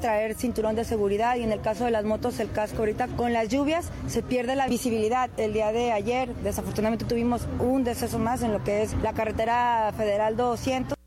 traer cinturón de seguridad y en el caso de las motos el casco. Ahorita con las lluvias se pierde la visibilidad. El día de ayer desafortunadamente tuvimos un deceso más en lo que es la carretera federal 200.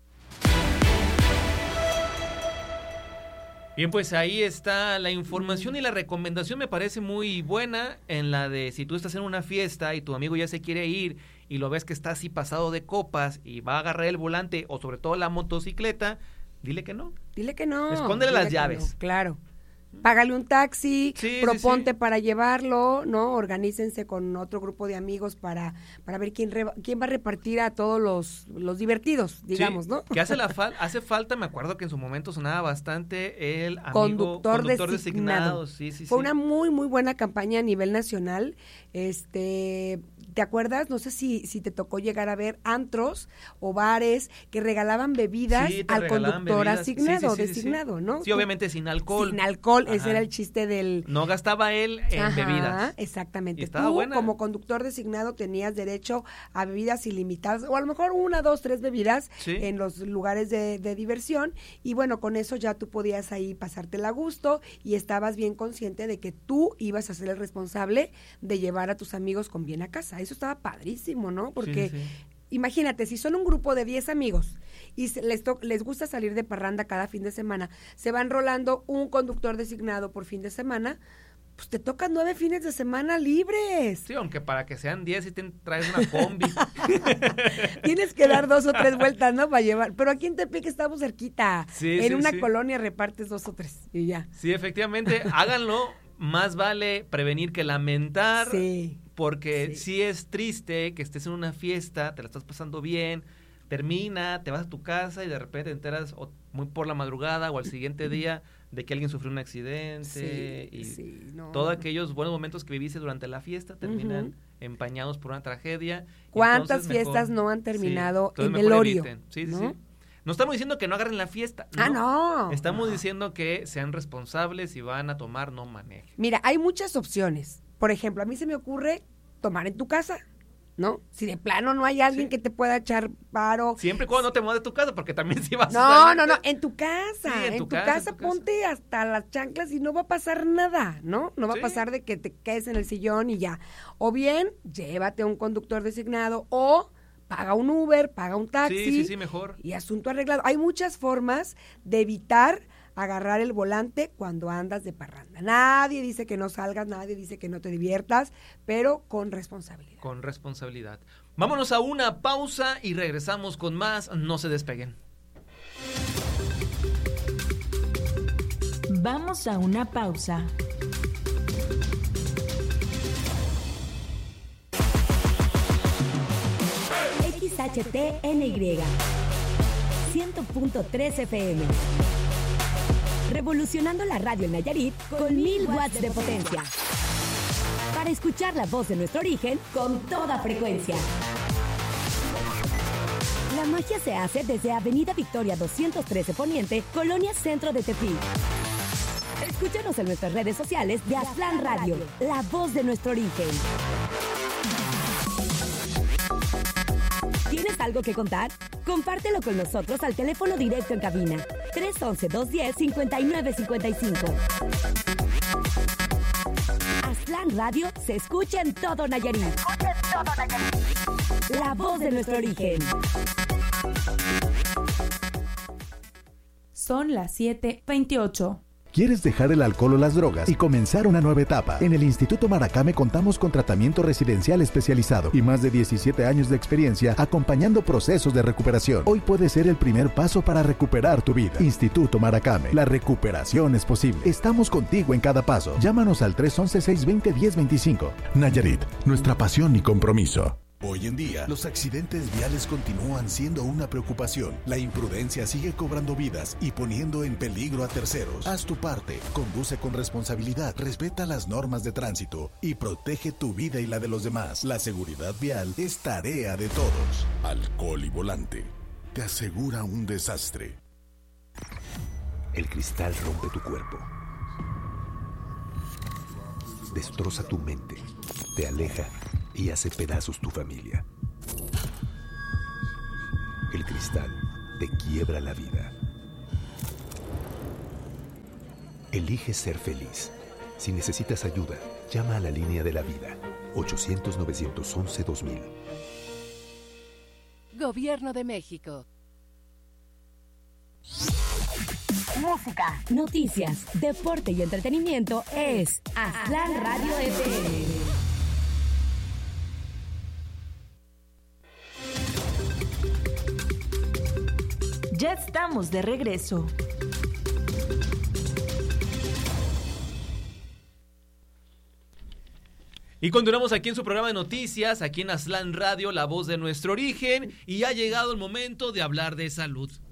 Bien, pues ahí está la información y la recomendación me parece muy buena en la de si tú estás en una fiesta y tu amigo ya se quiere ir y lo ves que está así pasado de copas y va a agarrar el volante o sobre todo la motocicleta, dile que no. Dile que no. Escóndele las llaves. No, claro. Págale un taxi, proponte para llevarlo, ¿no? Organícense con otro grupo de amigos para ver quién va a repartir a todos los divertidos, digamos, ¿no? Que hace falta, me acuerdo que en su momento sonaba bastante el amigo conductor designado. Sí. Fue una muy, muy buena campaña a nivel nacional. ¿Te acuerdas? No sé si te tocó llegar a ver antros o bares que regalaban bebidas al conductor designado, ¿no? Sí, obviamente sin alcohol. Sin alcohol, ese era el chiste del... No gastaba él en bebidas. Exactamente. Y estaba buena. Como conductor designado tenías derecho a bebidas ilimitadas, o a lo mejor 1, 2, 3 bebidas en los lugares de diversión, y bueno, con eso ya tú podías ahí pasártela a gusto y estabas bien consciente de que tú ibas a ser el responsable de llevar a tus amigos con bien a casa. Eso estaba padrísimo, ¿no? Porque imagínate, si son un grupo de 10 amigos y les gusta salir de parranda cada fin de semana, se van rolando un conductor designado por fin de semana, pues te tocan 9 fines de semana libres. Sí, aunque para que sean 10 y te traes una combi. Tienes que dar 2 o 3 vueltas, ¿no? Para llevar. Pero aquí en Tepic estamos cerquita. En una colonia repartes 2 o 3 y ya. Sí, efectivamente, háganlo. Más vale prevenir que lamentar. Sí. Porque sí es triste que estés en una fiesta, te la estás pasando bien, termina, te vas a tu casa y de repente te enteras muy por la madrugada o al siguiente día de que alguien sufrió un accidente todos aquellos buenos momentos que viviste durante la fiesta terminan empañados por una tragedia. ¿Cuántas fiestas no han terminado en velorio? Sí. No estamos diciendo que no agarren la fiesta. No. Estamos diciendo que sean responsables y van a tomar, no manejen. Mira, hay muchas opciones. Por ejemplo, a mí se me ocurre tomar en tu casa, ¿no? Si de plano no hay alguien que te pueda echar paro. Siempre y cuando no te muevas de tu casa, porque también si vas a salir. No, en tu casa. Sí, en tu casa ponte hasta las chanclas y no va a pasar nada, ¿no? No va a pasar de que te quedes en el sillón y ya. O bien, llévate a un conductor designado o paga un Uber, paga un taxi. Sí, mejor. Y asunto arreglado. Hay muchas formas de evitar agarrar el volante cuando andas de parranda. Nadie dice que no salgas, nadie dice que no te diviertas, pero con responsabilidad. Con responsabilidad. Vámonos a una pausa y regresamos con más. No se despeguen. Vamos a una pausa. XHTNY 100.3 FM. Revolucionando la radio en Nayarit con 1000 watts de potencia. Para escuchar la voz de nuestro origen con toda frecuencia. La magia se hace desde Avenida Victoria 213 Poniente, Colonia Centro de Tepic. Escúchanos en nuestras redes sociales de Aztlán Radio, la voz de nuestro origen. ¿Tienes algo que contar? Compártelo con nosotros al teléfono directo en cabina 311-210-5955. Aztlán Radio se escucha en todo Nayarit. La voz de nuestro origen. Son las 7:28. ¿Quieres dejar el alcohol o las drogas y comenzar una nueva etapa? En el Instituto Maracame contamos con tratamiento residencial especializado y más de 17 años de experiencia acompañando procesos de recuperación. Hoy puede ser el primer paso para recuperar tu vida. Instituto Maracame, la recuperación es posible. Estamos contigo en cada paso. Llámanos al 311-620-1025. Nayarit, nuestra pasión y compromiso. Hoy en día, los accidentes viales continúan siendo una preocupación. La imprudencia sigue cobrando vidas y poniendo en peligro a terceros. Haz tu parte, conduce con responsabilidad, respeta las normas de tránsito y protege tu vida y la de los demás. La seguridad vial es tarea de todos. Alcohol y volante te asegura un desastre. El cristal rompe tu cuerpo, destroza tu mente, te aleja y hace pedazos tu familia. El cristal te quiebra la vida. Elige ser feliz. Si necesitas ayuda, llama a la línea de la vida. 800-911-2000. Gobierno de México. Música, noticias, deporte y entretenimiento es Aztlán Radio FM. Ya estamos de regreso. Y continuamos aquí en su programa de noticias, aquí en Aztlán Radio, la voz de nuestro origen, y ha llegado el momento de hablar de salud.